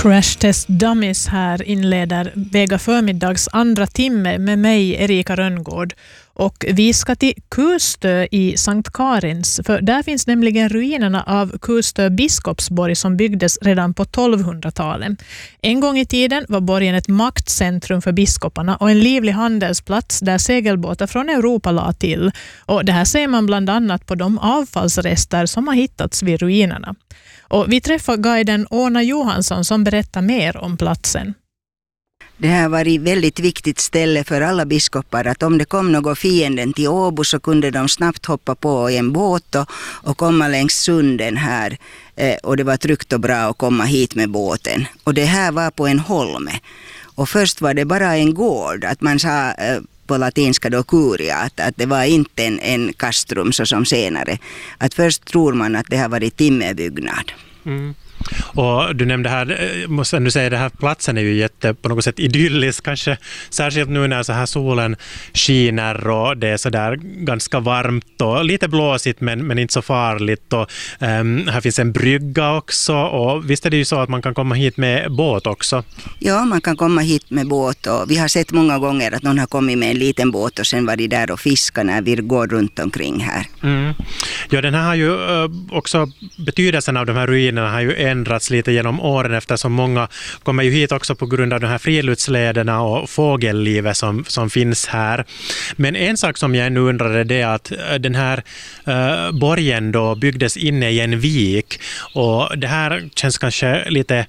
Crash Test Dummies här inleder Vega förmiddags andra timme med mig, Erika Rönngård. Och vi ska till Kustö i Sankt Karins, för där finns nämligen ruinerna av Kustö biskopsborg som byggdes redan på 1200-talet. En gång i tiden var borgen ett maktcentrum för biskoparna och en livlig handelsplats där segelbåtar från Europa la till. Och det här ser man bland annat på de avfallsrester som har hittats vid ruinerna. Och vi träffar guiden Åna Johansson som berättar mer om platsen. Det här var ett väldigt viktigt ställe för alla biskopar, att om det kom någon fienden till Åbo så kunde de snabbt hoppa på en båt och komma längs sunden här. Och det var tryggt och bra att komma hit med båten. Och det här var på en holme. Och först var det bara en gård, att man sa på latinska då curia, att det var inte en kastrum så som senare. Att först tror man att det har varit timmerbyggnad. Mm. Och du nämnde här, måste ändå säga, det här platsen är ju på något sätt idyllisk, kanske särskilt nu när så här solen skiner och det är så där ganska varmt och lite blåsigt men inte så farligt, och här finns en brygga också, och visst är det ju så att man kan komma hit med båt också? Ja, man kan komma hit med båt, och vi har sett många gånger att någon har kommit med en liten båt och sen var de där och fiskar när vi går runt omkring här. Mm. Ja, den här har ju också, betydelsen av de här ruinerna har ju ändrats lite genom åren, eftersom många kommer ju hit också på grund av de här friluftslederna och fågellivet som finns här. Men en sak som jag nu undrar är att den här borgen då byggdes inne i en vik, och det här känns kanske lite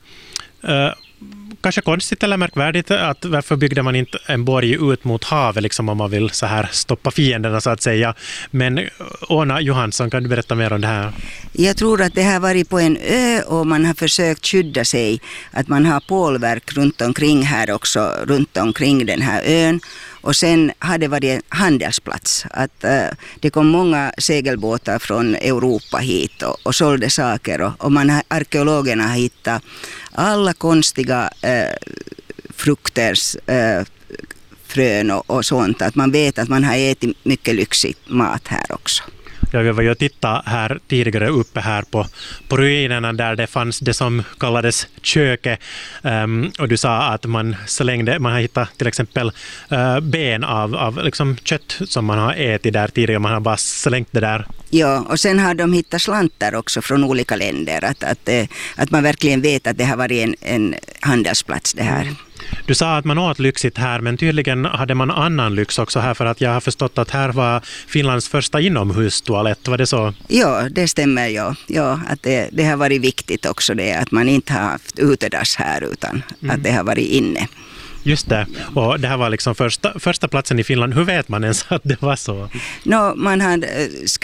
kanske konstigt eller märkvärdigt, att varför byggde man inte en borg ut mot havet liksom, om man vill så här stoppa fienderna så att säga. Men Åna Johansson, kan du berätta mer om det här? Jag tror att det här varit på en ö och man har försökt skydda sig, att man har pålverk runt omkring här också, runt omkring den här ön. Och sen hade det varit en handelsplats, att det kom många segelbåtar från Europa hit och sålde saker, och arkeologerna har hittat alla konstiga frukters frön och sånt, att man vet att man har ätit mycket lyxig mat här också. Ja, vi var ju titta här tidigare uppe här på ruinerna där det fanns det som kallades köket, och du sa att man har hittat till exempel ben av liksom kött som man har ätit där tidigare, man har bara slängt det där. Ja, och sen har de hittat slantar också från olika länder, att man verkligen vet att det har varit en handelsplats det här. Du sa att man åt lyxigt här, men tydligen hade man annan lyx också här, för att jag har förstått att här var Finlands första inomhustoalett, var det så? Ja, det stämmer, ja, att det har varit viktigt också det, att man inte har haft utedass här utan att det har varit inne. Just det, och det här var liksom första platsen i Finland. Hur vet man ens att det var så? Man hade